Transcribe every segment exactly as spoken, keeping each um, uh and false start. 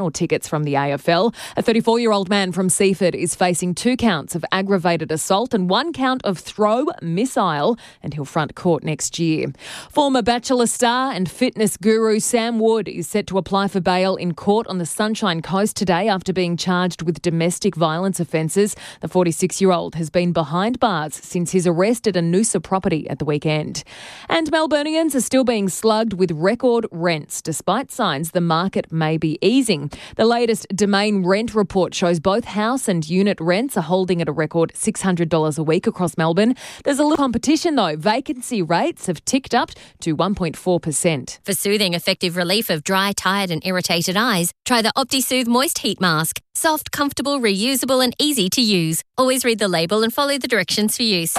tickets from the A F L. A thirty-four-year-old man from Seaford is facing two counts of aggravated assault and one count of throw missile, and he'll front court next year. Former Bachelor star and fitness guru Sam Wood is set to apply for bail in court on the Sunshine Coast today after being charged with domestic violence offences. The forty-six-year-old has been behind bars since his arrest at a Noosa property at the weekend. And Melburnians are still being slugged with record rents, despite signs the market may be easing. The latest Domain rent report shows both house and unit rents are holding at a record six hundred dollars a week across Melbourne. There's a little competition though. Vacancy rates have ticked up to one point four percent. For soothing, effective relief of dry, tired and irritated eyes, try the OptiSoothe Moist Heat Mask. Soft, comfortable, reusable and easy to use. Always read the label and follow the directions for use.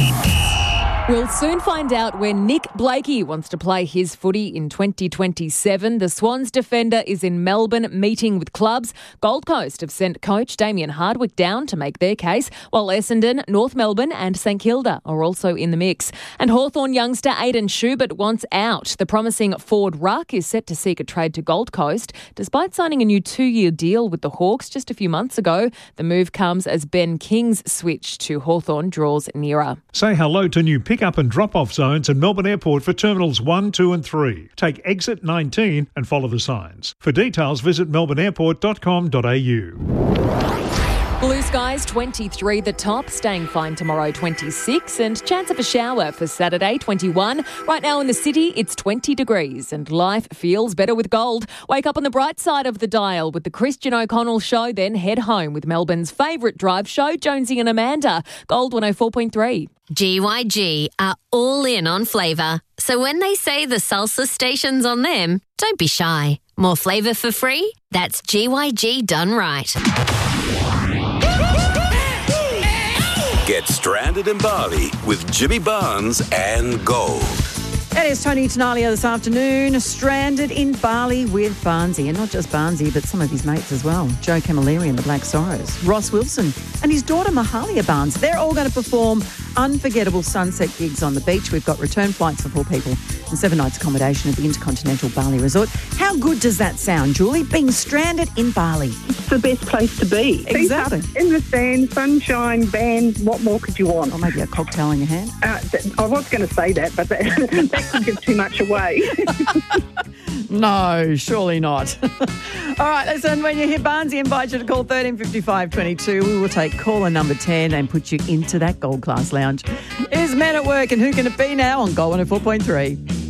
We'll soon find out where Nick Blakey wants to play his footy in twenty twenty-seven. The Swans defender is in Melbourne meeting with clubs. Gold Coast have sent coach Damien Hardwick down to make their case, while Essendon, North Melbourne and St Kilda are also in the mix. And Hawthorn youngster Aidan Schubert wants out. The promising Ford ruck is set to seek a trade to Gold Coast. Despite signing a new two-year deal with the Hawks just a few months ago, the move comes as Ben King's switch to Hawthorn draws nearer. Say hello to new pick-up and drop-off zones at Melbourne Airport for Terminals one, two and three. Take exit nineteen and follow the signs. For details, visit melbourne airport dot com dot a u. Blue skies, twenty-three the top, staying fine tomorrow, twenty-six, and chance of a shower for Saturday, twenty-one. Right now in the city, it's twenty degrees and life feels better with gold. Wake up on the bright side of the dial with the Christian O'Connell Show, then head home with Melbourne's favourite drive show, Jonesy and Amanda. Gold one oh four point three. G Y G are all in on flavour. So when they say the salsa station's on them, don't be shy. More flavour for free? That's G Y G done right. Get stranded in Bali with Jimmy Barnes and Gold. That is Tony Tenalia this afternoon, stranded in Bali with Barnsey, and not just Barnsey, but some of his mates as well. Joe Camilleri and the Black Sorrows, Ross Wilson and his daughter Mahalia Barnes. They're all going to perform unforgettable sunset gigs on the beach. We've got return flights for four people and seven nights accommodation at the Intercontinental Bali Resort. How good does that sound, Julie? Being stranded in Bali. It's the best place to be. Exactly. Feet up in the sand, sunshine, band, what more could you want? Or maybe a cocktail in your hand. Uh, th- I was going to say that, but that, that could give too much away. No, surely not. All right, listen, when you hear Barnsey, invite you to call thirteen fifty-five twenty-two. We will take caller number ten and put you into that gold class lounge. Is Men at Work, and who can it be now on Gold one oh four point three?